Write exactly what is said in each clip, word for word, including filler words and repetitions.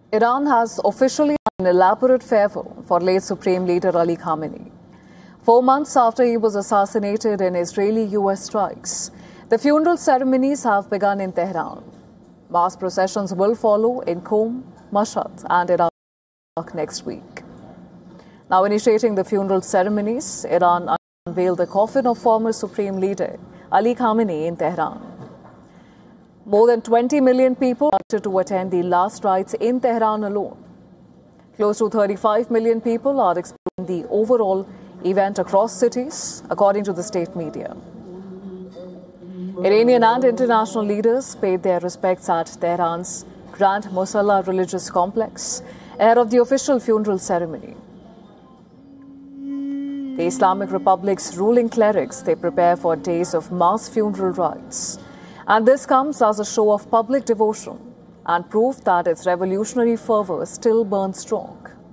Iran has officially an elaborate farewell for late Supreme Leader Ali Khamenei. Four months after he was assassinated in Israeli-U S strikes, the funeral ceremonies have begun in Tehran. Mass processions will follow in Qom, Mashhad and Iraq next week. Now initiating the funeral ceremonies, Iran unveiled the coffin of former Supreme Leader Ali Khamenei in Tehran. More than twenty million people wanted to attend the last rites in Tehran alone. Close to thirty-five million people are expecting the overall event across cities, according to the state media. Iranian and international leaders paid their respects at Tehran's Grand Musalla religious complex ahead of the official funeral ceremony. The Islamic Republic's ruling clerics, they prepare for days of mass funeral rites. And this comes as a show of public devotion and proof that its revolutionary fervor still burns strong.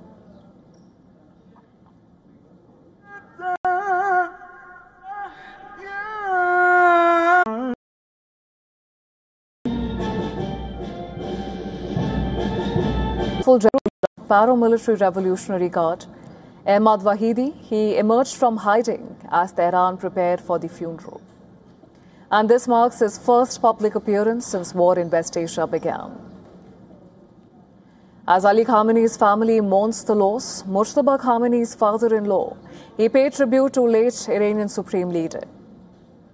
Full paramilitary Revolutionary Guard, Ahmad Vahidi, he emerged from hiding as Tehran prepared for the funeral. And this marks his first public appearance since war in West Asia began. As Ali Khamenei's family mourns the loss, Mujtaba Khamenei's father-in-law, he paid tribute to late Iranian Supreme Leader.